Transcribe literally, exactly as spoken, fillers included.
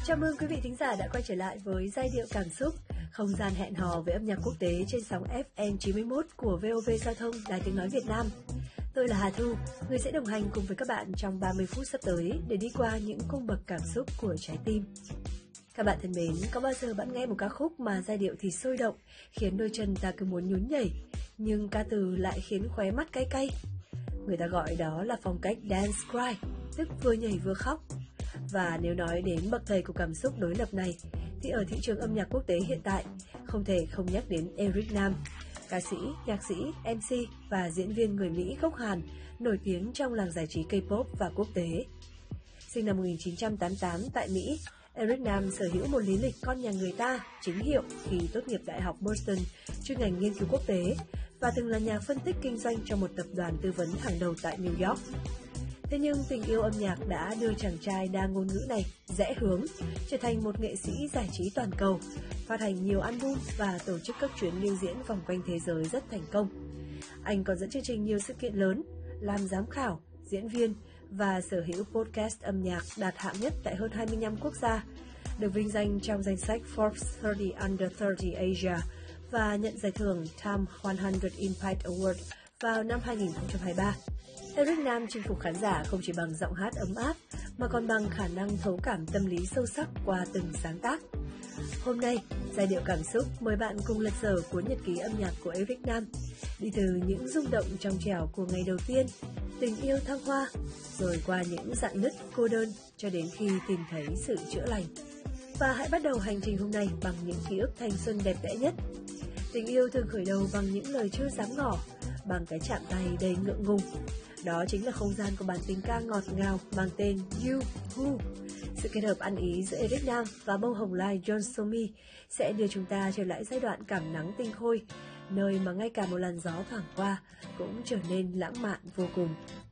Chào mừng quý vị thính giả đã quay trở lại với Giai điệu cảm xúc, không gian hẹn hò với âm nhạc quốc tế trên sóng ép em chín mươi mốt của vê o vê Giao thông Đài Tiếng Nói Việt Nam. Tôi là Hà Thu, người sẽ đồng hành cùng với các bạn trong ba mươi phút sắp tới để đi qua những cung bậc cảm xúc của trái tim. Các bạn thân mến, có bao giờ bạn nghe một ca khúc mà giai điệu thì sôi động, khiến đôi chân ta cứ muốn nhún nhảy, nhưng ca từ lại khiến khóe mắt cay cay? Người ta gọi đó là phong cách dance cry, tức vừa nhảy vừa khóc. Và nếu nói đến bậc thầy của cảm xúc đối lập này, thì ở thị trường âm nhạc quốc tế hiện tại, không thể không nhắc đến Eric Nam, ca sĩ, nhạc sĩ, em xê và diễn viên người Mỹ gốc Hàn, nổi tiếng trong làng giải trí K-pop và quốc tế. Sinh năm một nghìn chín trăm tám mươi tám tại Mỹ, Eric Nam sở hữu một lý lịch con nhà người ta chính hiệu khi tốt nghiệp Đại học Boston chuyên ngành nghiên cứu quốc tế và từng là nhà phân tích kinh doanh cho một tập đoàn tư vấn hàng đầu tại New York. Thế nhưng tình yêu âm nhạc đã đưa chàng trai đa ngôn ngữ này rẽ hướng, trở thành một nghệ sĩ giải trí toàn cầu, phát hành nhiều album và tổ chức các chuyến lưu diễn vòng quanh thế giới rất thành công. Anh còn dẫn chương trình nhiều sự kiện lớn, làm giám khảo, diễn viên và sở hữu podcast âm nhạc đạt hạng nhất tại hơn hai mươi lăm quốc gia, được vinh danh trong danh sách Forbes ba mươi Under ba mươi Asia và nhận giải thưởng Time một trăm Impact Award vào năm hai nghìn không trăm hai mươi ba. Eric Nam chinh phục khán giả không chỉ bằng giọng hát ấm áp, mà còn bằng khả năng thấu cảm tâm lý sâu sắc qua từng sáng tác. Hôm nay, giai điệu cảm xúc mời bạn cùng lật dở cuốn nhật ký âm nhạc của Eric Nam, đi từ những rung động trong trẻo của ngày đầu tiên, tình yêu thăng hoa, rồi qua những rạn nứt cô đơn cho đến khi tìm thấy sự chữa lành. Và hãy bắt đầu hành trình hôm nay bằng những ký ức thanh xuân đẹp đẽ nhất. Tình yêu thường khởi đầu bằng những lời chưa dám ngỏ, bằng cái chạm tay đầy ngượng ngùng. Đó chính là không gian của bản tình ca ngọt ngào mang tên You Who. Sự kết hợp ăn ý giữa Eric Nam và bông hồng lai John Somi sẽ đưa chúng ta trở lại giai đoạn cảm nắng tinh khôi, nơi mà ngay cả một làn gió thoảng qua cũng trở nên lãng mạn vô cùng.